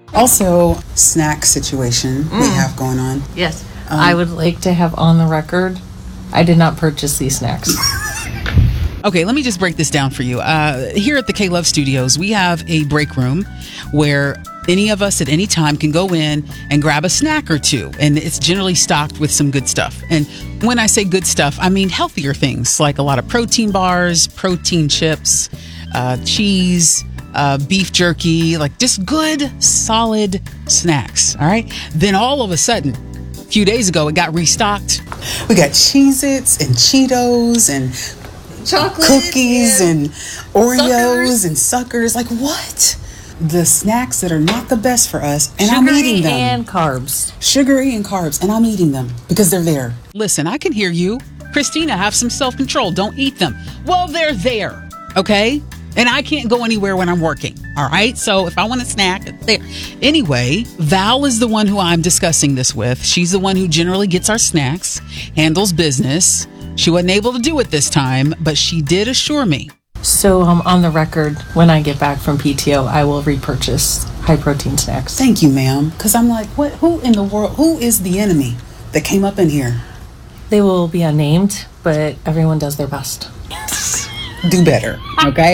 Also, snack situation we have going on. Yes. I would like to have on the record, I did not purchase these snacks. Okay, let me just break this down for you. Here at the K-Love Studios, we have a break room where any of us at any time can go in and grab a snack or two. And it's generally stocked with some good stuff. And when I say good stuff, I mean healthier things like a lot of protein bars, protein chips, cheese, beef jerky, like just good, solid snacks. All right. Then all of a sudden, a few days ago, it got restocked. We got Cheez-Its and Cheetos and Chocolate. cookies and Oreos and suckers. Like, what? The snacks that are not the best for us, and I'm eating them. And carbs. Sugary and carbs, and I'm eating them because they're there. Listen, I can hear you. Christina, have some self-control. Don't eat them. Well, they're there, okay? And I can't go anywhere when I'm working, all right? So if I want a snack, it's there. Anyway, Val is the one who I'm discussing this with. She's the one who generally gets our snacks, handles business. She wasn't able to do it this time, but she did assure me. So on the record, when I get back from PTO, I will repurchase high-protein snacks. Thank you, ma'am. Because I'm like, what? Who in the world? Who is the enemy that came up in here? They will be unnamed, but everyone does their best. Do better, okay?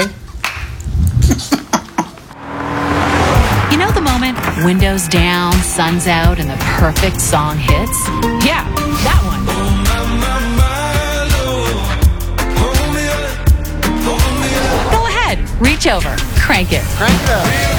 You know the moment, windows down, sun's out, and the perfect song hits? Yeah, that one. Go ahead, reach over, crank it. Crank it up.